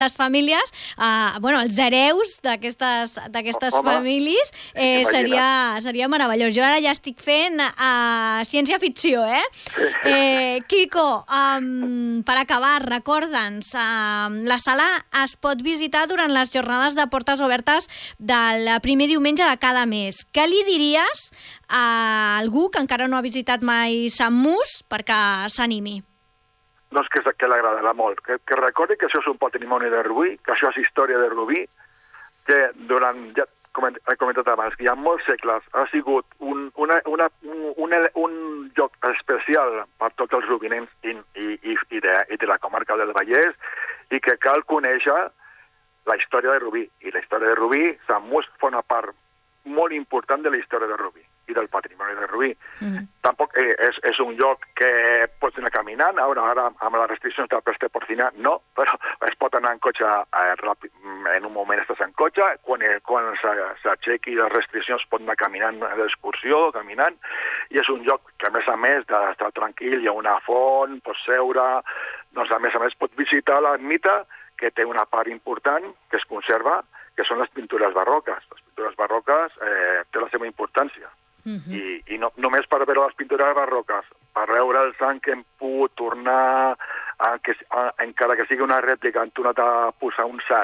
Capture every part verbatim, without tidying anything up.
les famílies, eh, bueno, els hereus d'aquestes d'aquestes famílies, eh, seria, seria meravellós. Jo ara ja estic fent uh, ciència-ficció, eh? eh Quico, um, per acabar, recorda'ns, uh, la sala es pot visitar durant les jornades de portes obertes del primer diumenge de cada mes. Què li diries a algú que encara no ha visitat mai Sant Mus perquè s'animi? Doncs que, que l'agradarà molt, que, que recordi que això és un patrimoni de Rubí, que això és història de Rubí, que durant, ja coment, he comentat abans, que hi ha molts segles ha sigut un, una, una, un, un, un lloc especial per tots els rubinencs i, i, i, i, de, i de la comarca del Vallès, i que cal conèixer la història de Rubí. I la història de Rubí, Sant Mus forma part molt important de la història de Rubí i del patrimoni de Rubí. Mm. Tampoc eh, és, és un lloc que pots anar caminant, ara, ara amb les restriccions de la peste porcina no, però es pot anar en cotxe eh, ràpid, en un moment estàs en cotxe, quan, eh, quan s'aixequi les restriccions pot anar caminant d'excursió, caminant, i és un lloc que a més a més d'estar tranquil, hi ha una font, pots seure, doncs a més a més pots visitar l'ermita, que té una part important que es conserva, que són les pintures barroques. Les pintures barroques eh, té la seva importància. Uh-huh. I, i no, només per veure les pintures barroques, per veure el sant que hem pogut tornar, a, que, a, encara que sigui una rèplica, han tornat a posar un sant.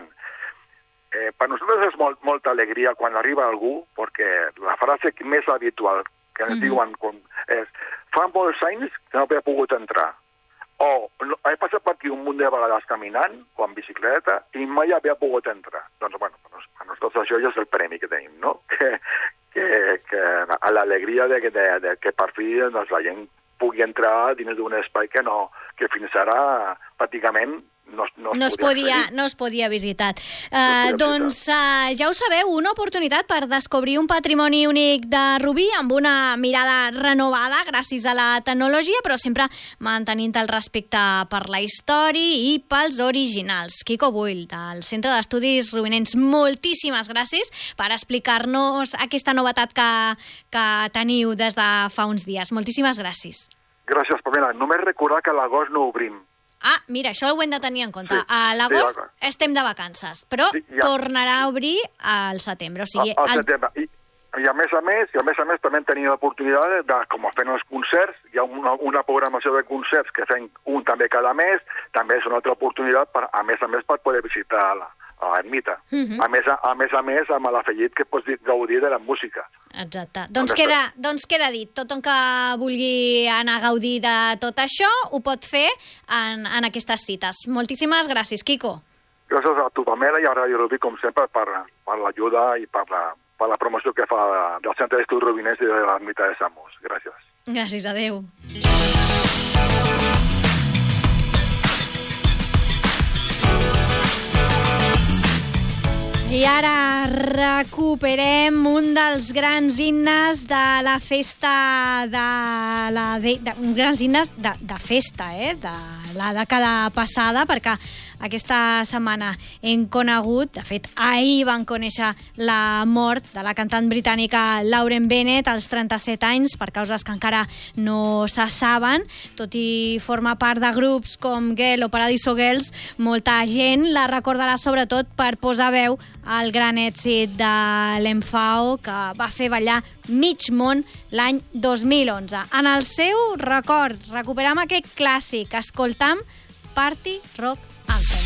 Eh, per nosaltres és molt, molta alegria quan arriba algú, perquè la frase més habitual que ens uh-huh. diuen com, és fa molts anys que no havia pogut entrar. O no, he passat per aquí un munt de vegades caminant o en bicicleta i mai havia pogut entrar. Doncs, bueno, a nosaltres això ja és el premi que tenim, no? Que, que, que a l'alegria de, de, de que per fi doncs, la gent pugui entrar dins d'un espai que, no, que fins ara pràcticament no, no, no, es podia, no es podia visitar. Uh, no doncs uh, ja ho sabeu, una oportunitat per descobrir un patrimoni únic de Rubí amb una mirada renovada gràcies a la tecnologia, però sempre mantenint el respecte per la història i pels originals. Quico Buil, del Centre d'Estudis Rubinencs, moltíssimes gràcies per explicar-nos aquesta novetat que, que teniu des de fa uns dies. Moltíssimes gràcies. Gràcies, Pamela. Només recordar que a l'agost no obrim. Ah, mira, això ho hem de tenir en compte. Sí, a l'agost sí, estem de vacances, però sí, ja. tornarà a obrir al setembre. O sigui, al el... setembre. I, I a més a més, i a més a més també tenim l'oportunitat de, com fent els concerts, hi ha una, una programació de concerts que fem un també cada mes, també és una altra oportunitat, per, a més a més, per poder visitar la, a l'ermita. Uh-huh. A, més a, a més a més, amb l'afegit que pots gaudir de la música. Exacte. Doncs queda, doncs queda dit. Tothom que vulgui anar a gaudir de tot això ho pot fer en, en aquestes cites. Moltíssimes gràcies, Quico. Gràcies a tu, Pamela, i a Radio Rubí, com sempre, per, per l'ajuda i per la, per la promoció que fa del Centre d'Estudis Rubinencs i de l'ermita de Sant Mus. Gràcies. Gràcies, adeu. I ara recuperem un dels grans himnes de la festa de la... De, de, un grans himnes de, de festa, eh? De la dècada passada, perquè aquesta setmana hem conegut, de fet, ahir van conèixer la mort de la cantant britànica Lauren Bennett als trenta-set anys, per causes que encara no se saben. Tot i formar part de grups com Girl o Paradiso Girls, molta gent la recordarà sobretot per posar veu al gran èxit de l'M F A O, que va fer ballar mig món l'any dos mil onze. En el seu record, recuperam aquest clàssic, escoltam Party Rock Anthem.